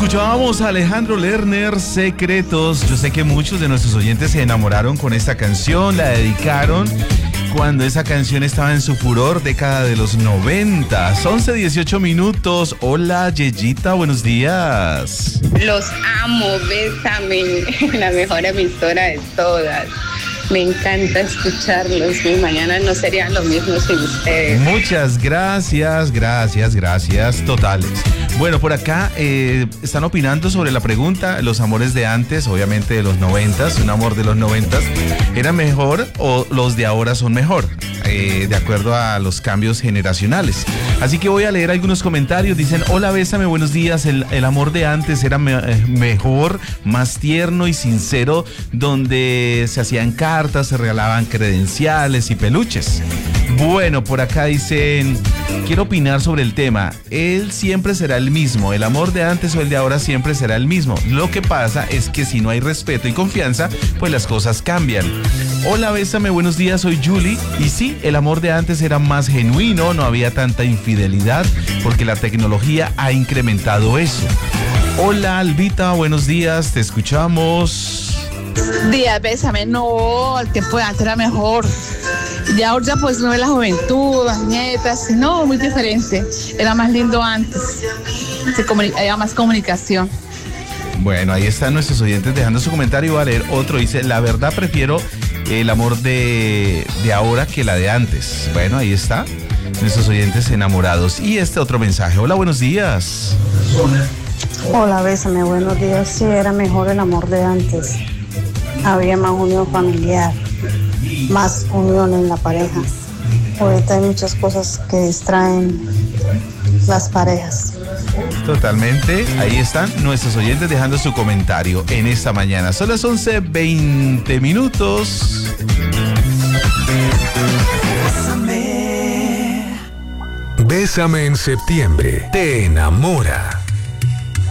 Escuchábamos a Alejandro Lerner, Secretos. Yo sé que muchos de nuestros oyentes se enamoraron con esta canción, la dedicaron cuando esa canción estaba en su furor, década de los 90. 11:18 minutos. Hola, Yeyita, buenos días. Los amo, bésame, la mejor emisora de todas. Me encanta escucharlos. Mis mañanas no serían lo mismo sin ustedes. Muchas gracias, totales. Bueno, por acá están opinando sobre la pregunta, los amores de antes, obviamente de los 90s, un amor de los 90s, ¿era mejor o los de ahora son mejor? De acuerdo a los cambios generacionales. Así que voy a leer algunos comentarios. Dicen, hola, bésame, buenos días. El amor de antes era mejor, más tierno y sincero, donde se hacían cartas, se regalaban credenciales y peluches. Bueno, por acá dicen, quiero opinar sobre el tema. Él siempre será el mismo. El amor de antes o el de ahora siempre será el mismo. Lo que pasa es que si no hay respeto y confianza, pues las cosas cambian. Hola, bésame, buenos días, soy Julie. Y sí, el amor de antes era más genuino, no había tanta infidelidad, porque la tecnología ha incrementado eso. Hola, Albita, buenos días, te escuchamos. Días, bésame, no, el tiempo de antes era mejor. Ya ahora pues no ve la juventud, las nietas, no, muy diferente. Era más lindo antes, había más comunicación. Bueno, ahí están nuestros oyentes dejando su comentario. Voy a leer otro, dice, la verdad prefiero el amor de ahora que la de antes. Bueno, ahí está, nuestros oyentes enamorados. Y este otro mensaje, hola, buenos días. Hola, bésame, buenos días. Sí, era mejor el amor de antes. Había más unión familiar, más unión en la pareja. Ahorita hay muchas cosas que distraen las parejas. Totalmente, ahí están nuestros oyentes dejando su comentario en esta mañana. Son las 11:20 minutos. Bésame en septiembre, te enamora.